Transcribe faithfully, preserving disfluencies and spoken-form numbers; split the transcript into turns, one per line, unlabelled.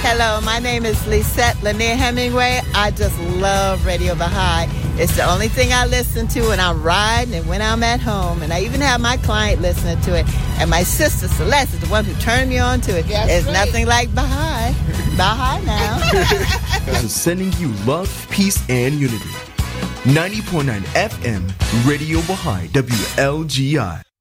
Hello, my name is Lisette Lanier Hemingway. I just love Radio Baha'i. It's the only thing I listen to when I'm riding and when I'm at home. And I even have my client listening to it. And my sister Celeste is the one who turned me on to it.
That's
It's
right.
nothing like Baha'i. Baha'i now.
So sending you love, peace, and unity. ninety point nine F M, Radio Baha'i, W L G I.